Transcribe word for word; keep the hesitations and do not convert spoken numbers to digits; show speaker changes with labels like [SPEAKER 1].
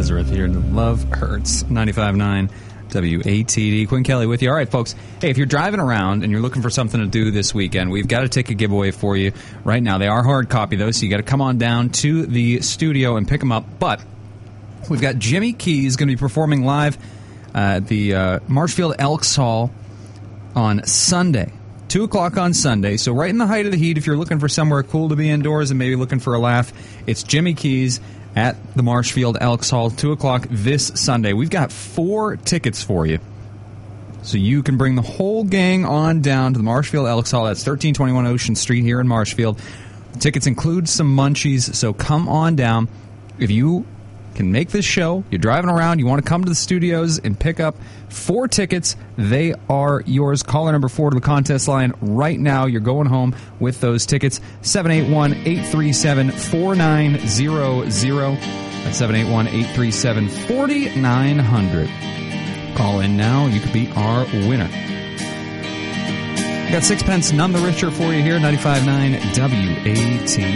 [SPEAKER 1] Nazareth here in Love Hurts ninety-five point nine W A T D. Quinn Kelly with you. All right, folks. Hey, if you're driving around and you're looking for something to do this weekend, we've got a ticket giveaway for you right now. They are hard copy, though, so you got to come on down to the studio and pick them up. But we've got Jimmy Keys going to be performing live uh, at the uh, Marshfield Elks Hall on Sunday. two o'clock on Sunday, so right in the height of the heat, if you're looking for somewhere cool to be indoors and maybe looking for a laugh, it's Jimmy Keys at the Marshfield Elks Hall, two o'clock this Sunday. We've got four tickets for you, so you can bring the whole gang on down to the Marshfield Elks Hall. That's thirteen twenty-one Ocean Street here in Marshfield. The tickets include some munchies, so come on down. If you can make this show, you're driving around, you want to come to the studios and pick up four tickets, they are yours. Caller number four to the contest line right now. You're going home with those tickets. seven eight one, eight three seven, four nine zero zero. That's seven eight one, eight three seven, four nine zero zero. Call in now. You could be our winner. Got sixpence none the richer for you here, ninety-five point nine W A T D.